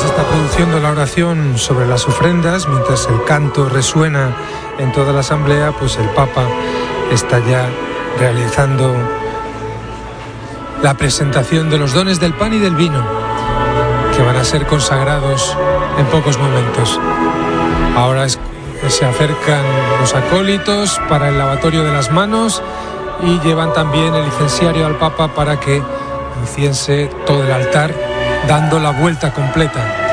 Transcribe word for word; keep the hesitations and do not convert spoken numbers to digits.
se está produciendo la oración sobre las ofrendas, mientras el canto resuena en toda la asamblea, pues el Papa está ya realizando la presentación de los dones del pan y del vino, que van a ser consagrados en pocos momentos. Ahora es, se acercan los acólitos para el lavatorio de las manos y llevan también el incenciario al Papa para que inciense todo el altar, dando la vuelta completa.